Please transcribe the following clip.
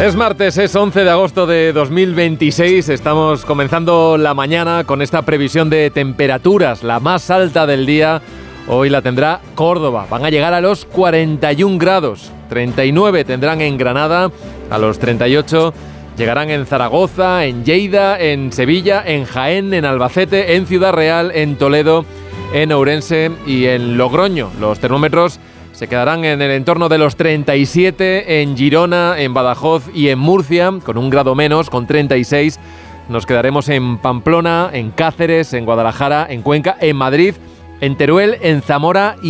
Es martes, es 11 de agosto de 2026, estamos comenzando la mañana con esta previsión de temperaturas, la más alta del día. Hoy la tendrá Córdoba, van a llegar a los 41 grados, 39 tendrán en Granada, a los 38 llegarán en Zaragoza, en Lleida, en Sevilla, en Jaén, en Albacete, en Ciudad Real, en Toledo, en Ourense y en Logroño. Los termómetros se quedarán en el entorno de los 37 en Girona, en Badajoz y en Murcia, con un grado menos, con 36. Nos quedaremos en Pamplona, en Cáceres, en Guadalajara, en Cuenca, en Madrid, en Teruel, en Zamora y